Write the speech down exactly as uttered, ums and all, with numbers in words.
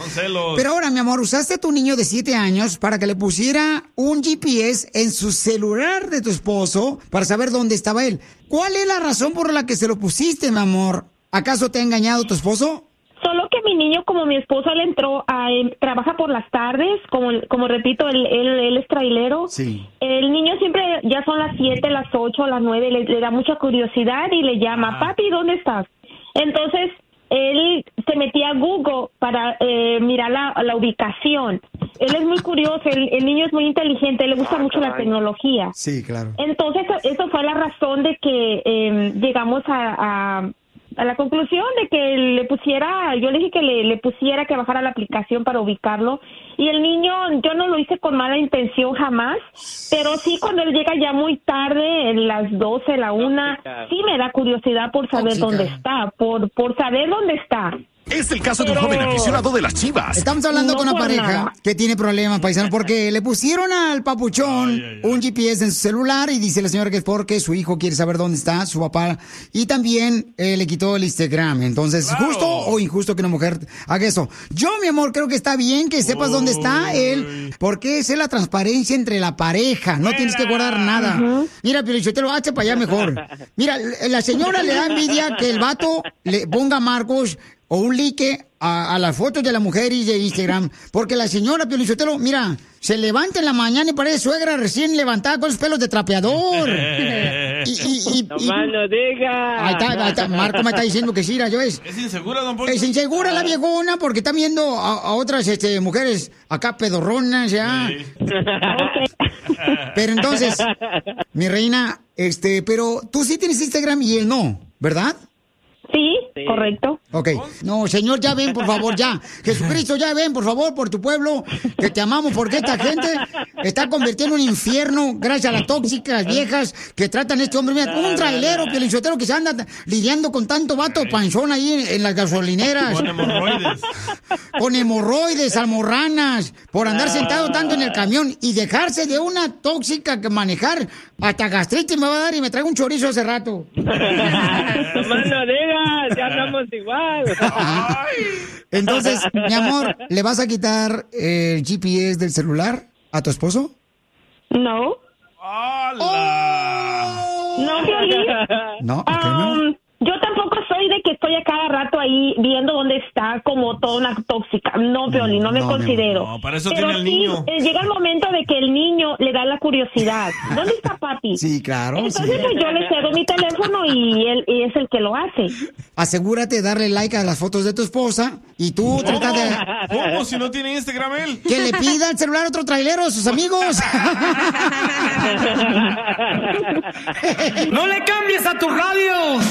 celos. Pero ahora, mi amor, usaste a tu niño de siete años para que le pusiera un G P S en su celular de tu esposo para saber dónde estaba él. ¿Cuál es la razón por la que se lo pusiste, mi amor? ¿Acaso te ha engañado tu esposo? Solo que mi niño, como mi esposo, él entró, a, él trabaja por las tardes, como como repito, él, él, él es trailero. Sí. El niño siempre, ya son las siete, las ocho, las nueve, le, le da mucha curiosidad y le llama, Ah. papi, ¿dónde estás? Entonces, él se metía a Google para eh, mirar la, la ubicación. Él es muy curioso, el, el niño es muy inteligente, le gusta Ah, mucho la caray. tecnología. Sí, claro. Entonces, eso fue la razón de que eh, llegamos a, a, a la conclusión de que le pusiera, yo le dije que le, le pusiera que bajara la aplicación para ubicarlo. Y el niño, yo no lo hice con mala intención jamás, pero sí cuando él llega ya muy tarde, en las doce, la una, sí me da curiosidad por saber Tóxica. dónde está, por, por saber dónde está. Es el caso de un joven aficionado de las Chivas. Estamos hablando No con una por pareja nada. que tiene problemas, paisano, porque le pusieron al papuchón Ay, ay, ay. un G P S en su celular y dice la señora que es porque su hijo quiere saber dónde está su papá y también eh, le quitó el Instagram. Entonces, Claro. ¿justo o injusto que una mujer haga eso? Yo, mi amor, creo que está bien que sepas dónde está él, porque esa es la transparencia entre la pareja. No tienes que guardar nada. Mira, Piolichotelo, hazte para allá mejor. Mira, la señora le da envidia que el vato le ponga a Marcos o un like a, a las fotos de la mujer y de Instagram, porque la señora Piolichotelo, mira, se levanta en la mañana y parece suegra recién levantada con los pelos de trapeador. y, y, y, No y- más no diga. ahí está, ahí está, Marco me está diciendo que sí, yo es. ¿Es insegura, don Poncho? Es insegura la viejona porque está viendo a, a otras este, mujeres acá pedorronas, ya. Sí. Pero entonces, mi reina, este, pero tú sí tienes Instagram y él no, ¿verdad? Sí, Sí. correcto. Ok. No, señor, ya ven, por favor, ya. Jesucristo, ya ven, por favor, por tu pueblo, que te amamos, porque esta gente está convirtiendo en un infierno gracias a las tóxicas viejas que tratan a este hombre. Mira, un trailero, piolichotero, que se anda lidiando con tanto vato panzón ahí en, en las gasolineras. Con hemorroides. Con hemorroides, almorranas, por andar sentado tanto en el camión y dejarse de una tóxica que manejar. Hasta gastritis me va a dar y me traigo un chorizo hace rato. No más no digas, ya andamos igual. Entonces, mi amor, ¿le vas a quitar el G P S del celular a tu esposo? No, ¡Hala! no, Piolín. No, ok, mi amor. Um, yo tampoco soy de que estoy a cada rato ahí viendo dónde está como toda una tóxica. No, Piolín, no me no, mi considero. No, para eso Pero tiene el sí, niño. eh, llega el momento de que el niño le da la curiosidad. ¿Dónde está papi? Sí, claro, Entonces sí. pues, yo le cedo mi teléfono y él y es el que lo hace. Asegúrate de darle like a las fotos de tu esposa y tú trata de ¿Cómo si no tiene Instagram él? que le pida el celular a otro trailero a sus amigos. ¡No le cambies a tu radio!